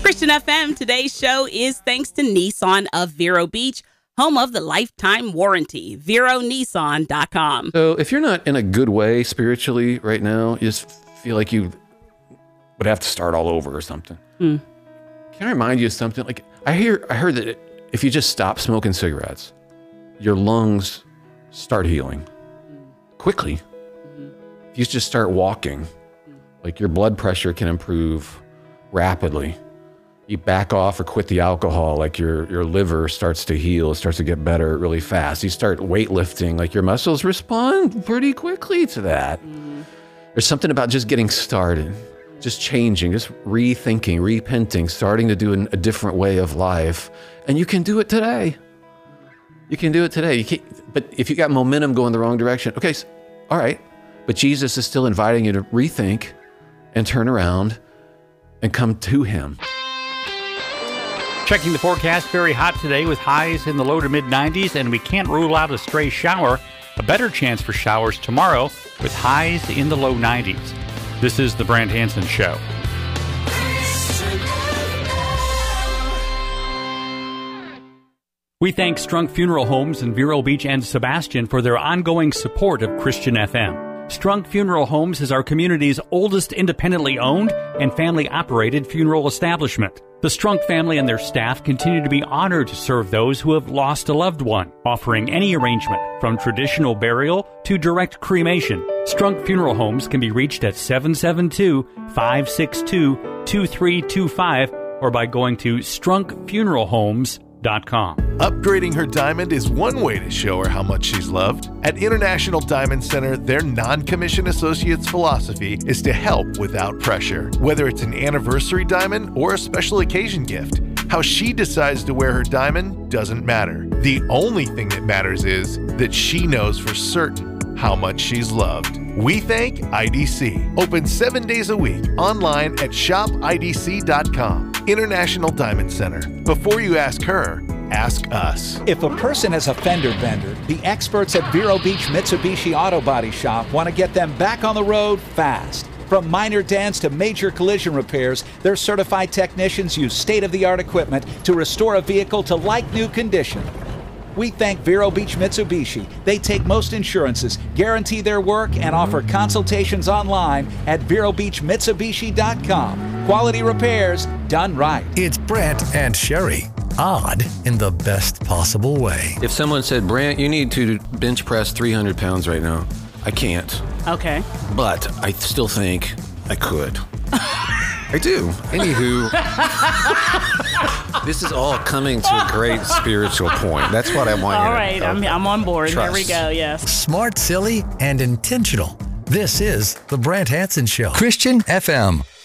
Christian FM, today's show is thanks to Nissan of Vero Beach, home of the lifetime warranty, VeroNissan.com. So if you're not in a good way spiritually right now, you just feel like you would have to start all over or something. Can I remind you of something? Like I heard that if you just stop smoking cigarettes, your lungs start healing quickly. If you just start walking, like your blood pressure can improve rapidly. You back off or quit the alcohol, like your liver starts to heal, it starts to get better really fast. You start weightlifting, like your muscles respond pretty quickly to that. There's something about just getting started, just changing, just rethinking, repenting, starting to do a different way of life. And you can do it today. You can do it today. But if you got momentum going the wrong direction, okay, all right. But Jesus is still inviting you to rethink and turn around and come to him. Checking the forecast, very hot today with highs in the low to mid-90s, and we can't rule out a stray shower. A better chance for showers tomorrow with highs in the low 90s. This is The Brant Hansen Show. We thank Strunk Funeral Homes in Vero Beach and Sebastian for their ongoing support of Christian FM. Strunk Funeral Homes is our community's oldest independently owned and family-operated funeral establishment. The Strunk family and their staff continue to be honored to serve those who have lost a loved one, offering any arrangement from traditional burial to direct cremation. Strunk Funeral Homes can be reached at 772-562-2325 or by going to strunkfuneralhomes.com. Upgrading her diamond is one way to show her how much she's loved. At International Diamond Center, their non-commissioned associates' philosophy is to help without pressure. Whether it's an anniversary diamond or a special occasion gift, how she decides to wear her diamond doesn't matter. The only thing that matters is that she knows for certain how much she's loved. We thank IDC. Open 7 days a week online at shopidc.com. International Diamond Center. Before you ask her, ask us. If a person has a fender bender, the experts at Vero Beach Mitsubishi Auto Body Shop want to get them back on the road fast. From minor dents to major collision repairs, their certified technicians use state-of-the-art equipment to restore a vehicle to like-new condition. We thank Vero Beach Mitsubishi. They take most insurances, guarantee their work, and offer consultations online at VeroBeachMitsubishi.com. Quality repairs done right. It's Brant and Sherry. Odd in the best possible way. If someone said, Brant, you need to bench press 300 pounds right now, I can't. Okay. But I still think I could. I do. Anywho, this is all coming to a great spiritual point. That's what I want you to All right, I'm on board. Trust. Here we go, yes. Smart, silly, and intentional. This is The Brant Hansen Show. Christian FM.